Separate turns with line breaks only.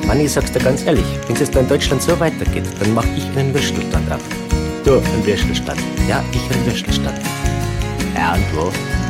Manni, ich sag's dir ganz ehrlich, wenn es jetzt da in Deutschland so weitergeht, dann mach ich einen Würstelstand auf. Du, einen Würstelstand. Ja, ich einen Würstelstand. Ja, und wo?